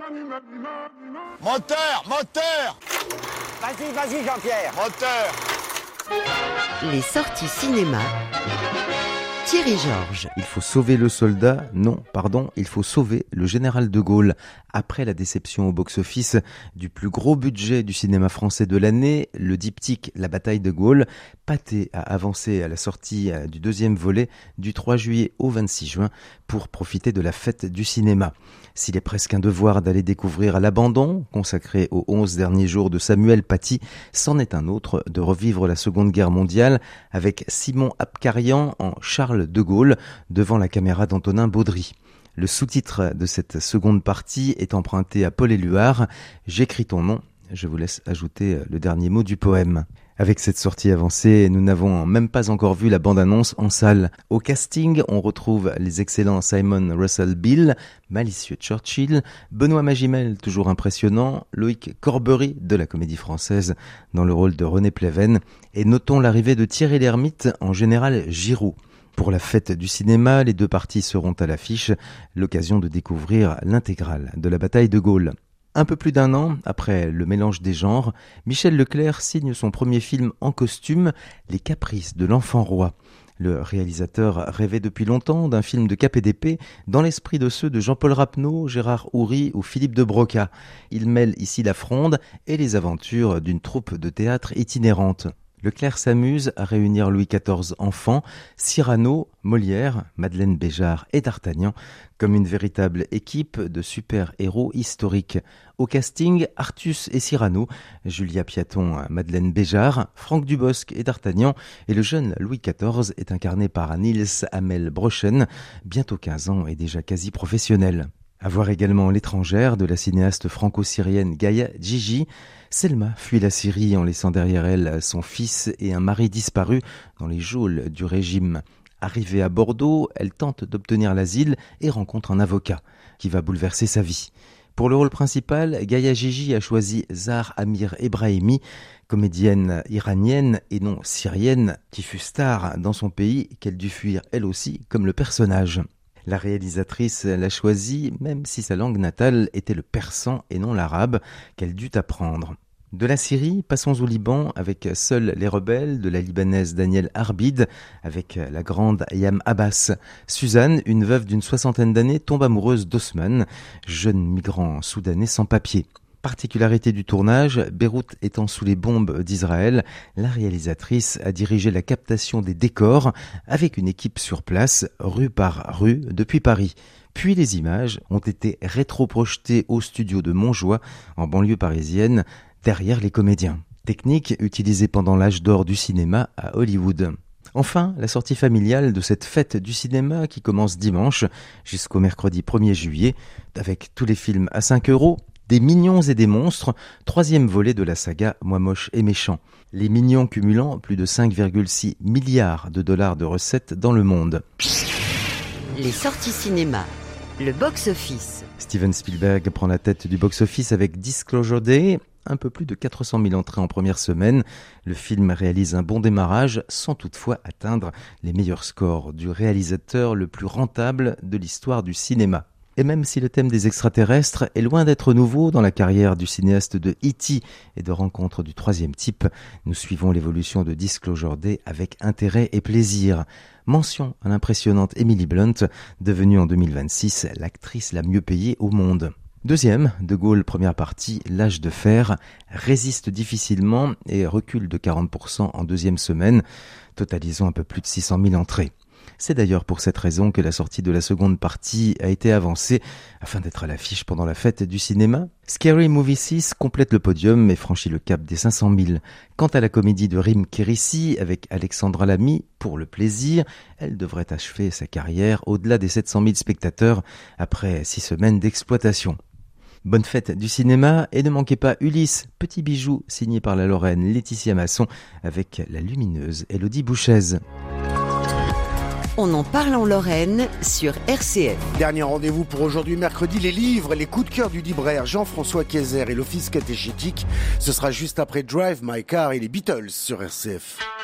Moteur, moteur. Vas-y, Jean-Pierre. Moteur. Les sorties cinéma. Thierry Georges. Il faut sauver le soldat, non, pardon, il faut sauver le général de Gaulle. Après la déception au box-office du plus gros budget du cinéma français de l'année, le diptyque La bataille de Gaulle, Pathé a avancé à la sortie du deuxième volet du 3 juillet au 26 juin pour profiter de la fête du cinéma. S'il est presque un devoir d'aller découvrir l'abandon, consacré aux 11 derniers jours de Samuel Paty, c'en est un autre de revivre la Seconde Guerre mondiale avec Simon Abkarian en Charles de Gaulle devant la caméra d'Antonin Baudry. Le sous-titre de cette seconde partie est emprunté à Paul Éluard. J'écris ton nom. Je vous laisse ajouter le dernier mot du poème. Avec cette sortie avancée, nous n'avons même pas encore vu la bande-annonce en salle. Au casting, on retrouve les excellents Simon Russell Beale, malicieux Churchill, Benoît Magimel, toujours impressionnant, Loïc Corbery de la Comédie Française dans le rôle de René Pleven, et notons l'arrivée de Thierry Lhermitte en général Giroud. Pour la fête du cinéma, les deux parties seront à l'affiche, l'occasion de découvrir l'intégrale de la bataille de Gaulle. Un peu plus d'un an après le mélange des genres, Michel Leclerc signe son premier film en costume, Les Caprices de l'Enfant Roi. Le réalisateur rêvait depuis longtemps d'un film de cap et d'épée dans l'esprit de ceux de Jean-Paul Rapneau, Gérard Houry ou Philippe de Broca. Il mêle ici la fronde et les aventures d'une troupe de théâtre itinérante. Leclerc s'amuse à réunir Louis XIV enfant, Cyrano, Molière, Madeleine Béjart et D'Artagnan comme une véritable équipe de super-héros historiques. Au casting, Artus et Cyrano, Julia Piaton, Madeleine Béjart, Franck Dubosc et D'Artagnan, et le jeune Louis XIV est incarné par Niels Hamel Brochen, bientôt 15 ans et déjà quasi professionnel. À voir également L'étrangère de la cinéaste franco-syrienne Gaïa Djiji. Selma fuit la Syrie en laissant derrière elle son fils et un mari disparu dans les geôles du régime. Arrivée à Bordeaux, elle tente d'obtenir l'asile et rencontre un avocat qui va bouleverser sa vie. Pour le rôle principal, Gaïa Djiji a choisi Zahar Amir Ebrahimi, comédienne iranienne et non syrienne, qui fut star dans son pays qu'elle dut fuir elle aussi comme le personnage. La réalisatrice l'a choisi, même si sa langue natale était le persan et non l'arabe, qu'elle dut apprendre. De la Syrie, passons au Liban avec Seuls les rebelles de la Libanaise Danielle Arbid, avec la grande Ayam Abbas. Suzanne, une veuve d'une 60aine d'années, tombe amoureuse d'Osman, jeune migrant soudanais sans papier. Particularité du tournage, Beyrouth étant sous les bombes d'Israël, la réalisatrice a dirigé la captation des décors avec une équipe sur place, rue par rue, depuis Paris. Puis les images ont été rétroprojetées au studio de Montjoie, en banlieue parisienne, derrière les comédiens. Technique utilisée pendant l'âge d'or du cinéma à Hollywood. Enfin, la sortie familiale de cette fête du cinéma qui commence dimanche jusqu'au mercredi 1er juillet, avec tous les films à 5 €, Des mignons et des monstres, 3e volet de la saga Moi moche et méchant. Les mignons cumulant plus de 5,6 milliards de dollars de recettes dans le monde. Les sorties cinéma. Le box-office. Steven Spielberg prend la tête du box-office avec Disclosure Day. Un peu plus de 400 000 entrées en première semaine. Le film réalise un bon démarrage sans toutefois atteindre les meilleurs scores du réalisateur le plus rentable de l'histoire du cinéma. Et même si le thème des extraterrestres est loin d'être nouveau dans la carrière du cinéaste de E.T. et de Rencontres du troisième type, nous suivons l'évolution de Disclosure Day avec intérêt et plaisir. Mention à l'impressionnante Emily Blunt, devenue en 2026 l'actrice la mieux payée au monde. Deuxième, De Gaulle, première partie, L'âge de fer, résiste difficilement et recule de 40% en deuxième semaine, totalisant un peu plus de 600 000 entrées. C'est d'ailleurs pour cette raison que la sortie de la seconde partie a été avancée afin d'être à l'affiche pendant la fête du cinéma. Scary Movie 6 complète le podium et franchit le cap des 500 000. Quant à la comédie de Rim Kérissi avec Alexandra Lamy, pour le plaisir, elle devrait achever sa carrière au-delà des 700 000 spectateurs après 6 semaines d'exploitation. Bonne fête du cinéma et ne manquez pas Ulysse, petit bijou signé par la Lorraine Laetitia Masson avec la lumineuse Élodie Bouchez. On en parle en Lorraine sur RCF. Dernier rendez-vous pour aujourd'hui mercredi, les livres, les coups de cœur du libraire Jean-François Kayser et l'office catéchétique. Ce sera juste après Drive My Car et les Beatles sur RCF.